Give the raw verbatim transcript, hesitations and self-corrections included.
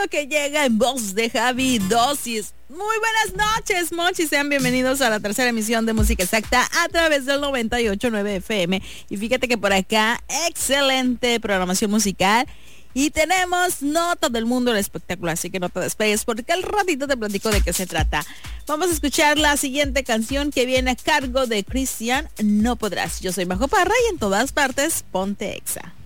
único que llega en voz de Javi Dosis. Muy buenas noches, Monchi. Sean bienvenidos a la tercera emisión de Música Exacta a través del noventa y ocho punto nueve F M. Y fíjate que por acá, excelente programación musical. Y tenemos nota del mundo del espectáculo, así que no te despegues porque al ratito te platico de qué se trata. Vamos a escuchar la siguiente canción que viene a cargo de Cristian, No Podrás. Yo soy Majo Parra y en todas partes, ponte Exa.